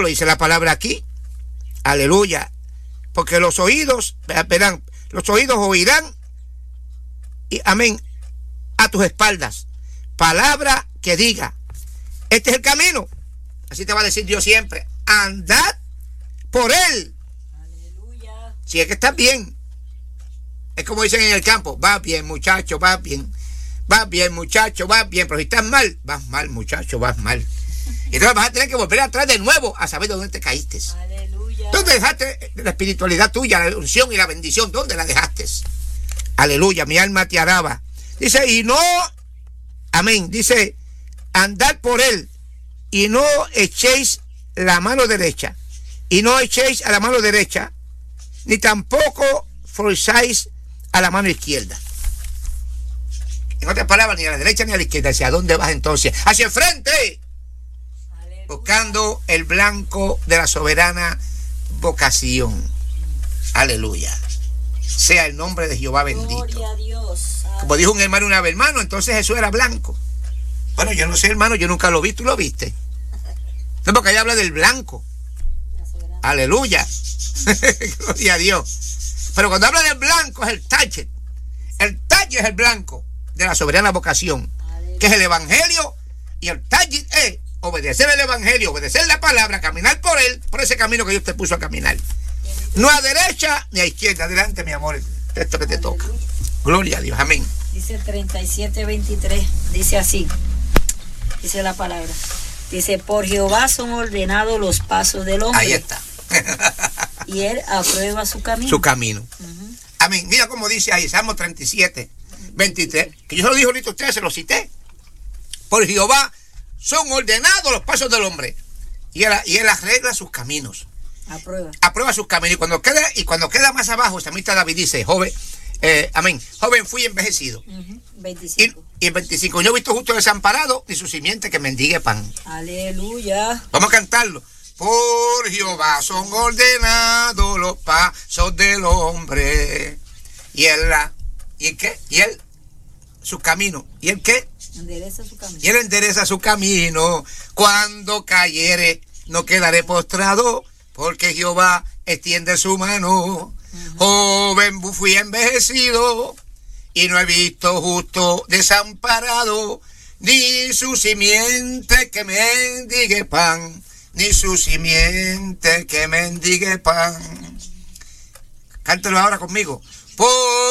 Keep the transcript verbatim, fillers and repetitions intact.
lo dice la palabra aquí. Aleluya. Porque los oídos, verán, los oídos oirán, y amén, a tus espaldas. Palabra que diga, este es el camino. Así te va a decir Dios siempre. Andad por él. Aleluya. Si es que estás bien. Es como dicen en el campo, vas bien, muchacho, vas bien. Vas bien, muchacho, vas bien. Pero si estás mal, vas mal, muchacho, vas mal. Y entonces vas a tener que volver atrás de nuevo a saber de dónde te caíste. Aleluya. ¿Dónde dejaste la espiritualidad tuya, la unción y la bendición? ¿Dónde la dejaste? Aleluya, mi alma te alaba. Dice, y no, amén, dice, andad por él y no echéis la mano derecha. Y no echéis a la mano derecha, ni tampoco forzáis a la mano izquierda. En otras palabras, ni a la derecha ni a la izquierda. ¿Hacia dónde vas entonces? ¡Hacia el frente! Aleluya. Buscando el blanco de la soberana vocación. Aleluya. Sea el nombre de Jehová bendito. Gloria a Dios. Como dijo un hermano una vez, hermano, entonces Jesús era blanco. Bueno, yo no sé, hermano, yo nunca lo vi, ¿tú lo viste? No, porque ahí habla del blanco. Aleluya. Gloria a Dios. Pero cuando habla del blanco es el talle. El talle es el blanco de la soberana vocación, aleluya, que es el evangelio, y el talle es obedecer el evangelio, obedecer la palabra, caminar por él, por ese camino que Dios te puso a caminar. No a derecha ni a izquierda. Adelante, mi amor, el texto que te aleluya. Toca. Gloria a Dios, amén. Dice treinta y siete veintitrés, dice así, dice la palabra, dice, por Jehová son ordenados los pasos del hombre. Ahí está. Y él aprueba su camino. Su camino. Uh-huh. Amén. Mira cómo dice ahí, Salmo treinta y siete veintitrés, que yo se lo dije ahorita a ustedes, se lo cité. Por Jehová son ordenados los pasos del hombre, y él, y él arregla sus caminos. Aprueba. Aprueba sus caminos. Y cuando queda, y cuando queda más abajo, el salmista David dice, joven, eh, amén, joven fui envejecido. Uh-huh. veinticinco. Y, y en veinticinco, yo he visto justo desamparado, ni su simiente que mendigue pan. Aleluya. Vamos a cantarlo. Por Jehová son ordenados los pasos del hombre. Y él la, ¿y el qué? Y él, su camino. ¿Y él qué? Endereza su camino. Y él endereza su camino. Cuando cayere, no quedaré postrado, porque Jehová extiende su mano. Uh-huh. Joven fui envejecido, y no he visto justo desamparado, ni su simiente que mendigue pan, ni su simiente que mendigue pan. Cántelo ahora conmigo. Por